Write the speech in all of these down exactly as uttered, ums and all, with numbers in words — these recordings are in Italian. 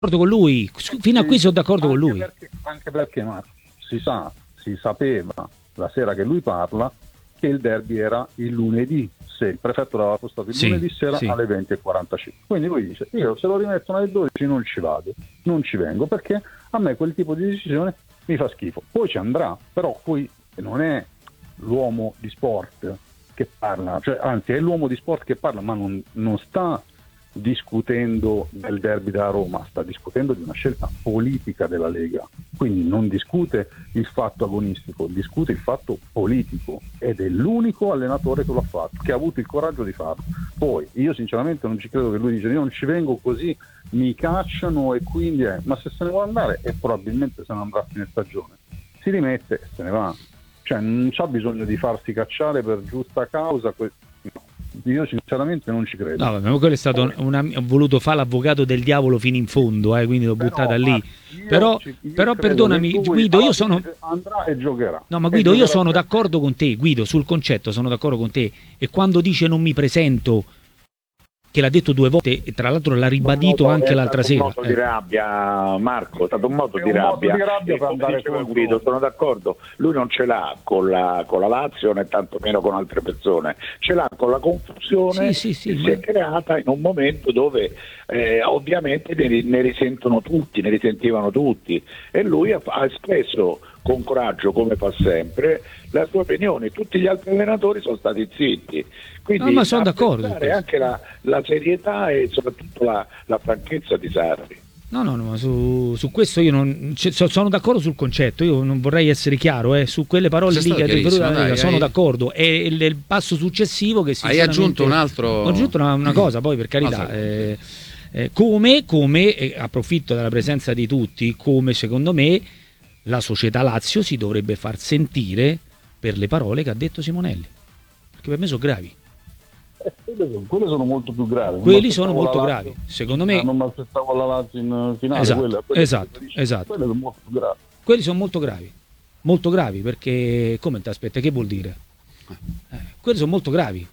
con lui, fino a qui sono d'accordo con lui. Perché, anche perché ma si sa, si sapeva la sera che lui parla che il derby era il lunedì, se il prefetto l'aveva postato il sì, lunedì sera sì. alle venti e quarantacinque. Quindi lui dice: io se lo rimettono alle dodici non ci vado, non ci vengo, perché a me quel tipo di decisione mi fa schifo. Poi ci andrà, però qui non è l'uomo di sport che parla, cioè anzi è l'uomo di sport che parla, ma non, non sta discutendo del derby della Roma, sta discutendo di una scelta politica della Lega, quindi non discute il fatto agonistico, discute il fatto politico, ed è l'unico allenatore che l'ha fatto, che ha avuto il coraggio di farlo. Poi io sinceramente non ci credo che lui dice: io non ci vengo così mi cacciano, e quindi è, ma se se ne vuole andare, e probabilmente se ne andrà a fine stagione, si rimette e se ne va, cioè non c'ha bisogno di farsi cacciare per giusta causa. Que- no. Io sinceramente non ci credo. No, ma quello è stato una, ho voluto fare l'avvocato del diavolo fino in fondo, eh, quindi l'ho però, buttata lì. Però, ci, però perdonami, Guido, io sono andrà e giocherà. No, ma Guido, io sono d'accordo con te, Guido, sul concetto sono d'accordo con te. E quando dice non mi presento, che l'ha detto due volte e tra l'altro l'ha ribadito modo, anche l'altra sera. È stato un modo eh. di rabbia, Marco, è stato un modo è di un rabbia, modo di rabbia per andare con Guido, sono d'accordo, lui non ce l'ha con la, con la Lazio né tantomeno con altre persone, ce l'ha con la confusione sì, sì, sì, che ma... si è creata in un momento dove eh, ovviamente ne, ne risentono tutti, ne risentivano tutti, e lui ha, ha espresso con coraggio, come fa sempre, la sua opinione. Tutti gli altri allenatori sono stati zitti, quindi no, ma sono d'accordo, anche la, la serietà e soprattutto la, la franchezza di Sarri. No, no, no, ma su, su questo io non cioè, sono d'accordo sul concetto, io non vorrei essere chiaro, eh, su quelle parole lì che hai dai, sono hai... d'accordo, è il, il passo successivo che hai aggiunto un altro ho aggiunto una, una cosa, poi per carità eh, eh, come, come eh, approfitto della presenza di tutti, come secondo me la società Lazio si dovrebbe far sentire per le parole che ha detto Simonelli, perché per me sono gravi. Eh, quelle sono molto più gravi. Quelli sono molto gravi, secondo me. Non mi aspettavo la Lazio in finale. Esatto, quelle, quelle esatto, esatto. Quelle sono molto più gravi. Quelli sono molto gravi, molto gravi, perché come ti aspetta? Che vuol dire? Eh, quelli sono molto gravi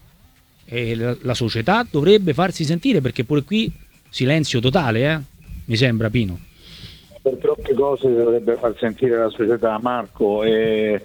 e la, la società dovrebbe farsi sentire, perché pure qui silenzio totale, eh? Mi sembra, Pino. Per troppe cose dovrebbe far sentire la società, Marco, e,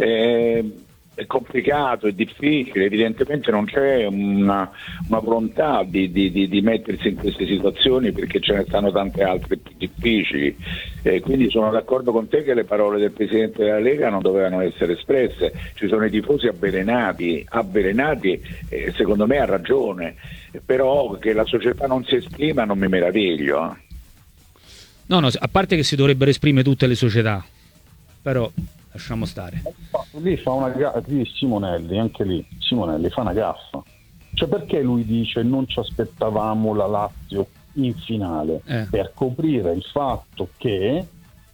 e, è complicato, è difficile, evidentemente non c'è una, una volontà di, di, di, di mettersi in queste situazioni, perché ce ne stanno tante altre più difficili, e quindi sono d'accordo con te che le parole del Presidente della Lega non dovevano essere espresse. Ci sono i tifosi avvelenati, avvelenati eh, secondo me ha ragione, però che la società non si esprima non mi meraviglio. Eh. No, no, a parte che si dovrebbero esprimere tutte le società, però lasciamo stare. Lì fa una gaffa, lì Simonelli, anche lì Simonelli fa una gaffa. Cioè, perché lui dice non ci aspettavamo la Lazio in finale? Eh. Per coprire il fatto che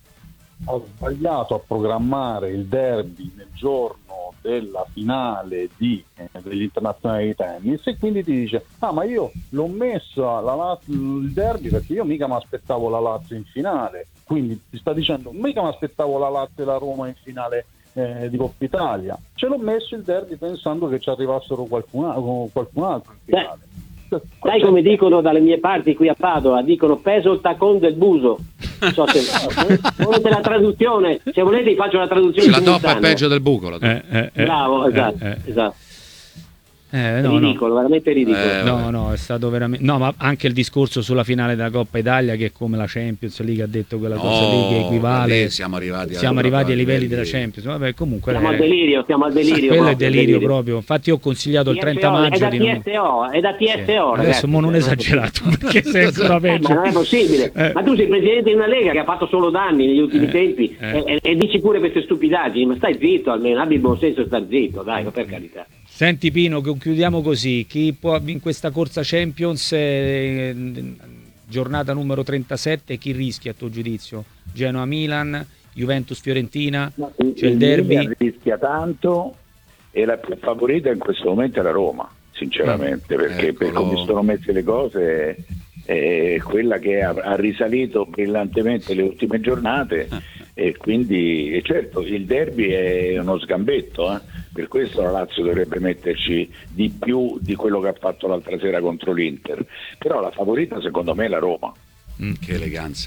ha sbagliato a programmare il derby nel giorno della finale di, eh, degli internazionali di tennis, e quindi ti dice: ah, ma io l'ho messo la Lazio, il derby perché io mica mi aspettavo la Lazio in finale, quindi ti sta dicendo mica mi aspettavo la Lazio e la Roma in finale eh, di Coppa Italia, ce l'ho messo il derby pensando che ci arrivassero qualcun, qualcun altro in finale. Beh, sai come dicono dalle mie parti qui a Padova, dicono peso il tacon del buso. So se volete la traduzione, se volete vi faccio la traduzione. La toppa è peggio del buco. La eh, eh, eh, Bravo, esatto, eh, eh. esatto. Eh, no, ridicolo, no. veramente ridicolo. Eh, no, no, è stato veramente. No, ma anche il discorso sulla finale della Coppa Italia, che è come la Champions League, ha detto quella no, cosa lì che equivale. Siamo arrivati, siamo arrivati ai livelli livelli della Champions. Vabbè, comunque. Siamo eh, al delirio, siamo al delirio. Quello proprio, è delirio, delirio proprio. Infatti, io ho consigliato il trenta maggio. È da di T S O, è da T S O. Sì. Adesso mo non esagerato, perché sei ancora peggio. Eh, ma non è possibile. Eh. Ma tu sei presidente di una Lega che ha fatto solo danni negli ultimi eh, tempi eh. E, e dici pure queste stupidaggini, ma stai zitto almeno, abbi il buon senso e sta zitto, dai, per carità. Senti Pino, chiudiamo così. Chi può in questa corsa Champions eh, giornata numero trentasette, chi rischia a tuo giudizio? Genoa-Milan, Juventus-Fiorentina, no, c'è il, il derby? Rischia tanto, e la più favorita in questo momento è la Roma, sinceramente, mm, perché eccolo. Per come sono messe le cose è quella che ha, ha risalito brillantemente le ultime giornate, e quindi e certo il derby è uno sgambetto, eh? Per questo la Lazio dovrebbe metterci di più di quello che ha fatto l'altra sera contro l'Inter, però la favorita secondo me è la Roma. Mm, che eleganza.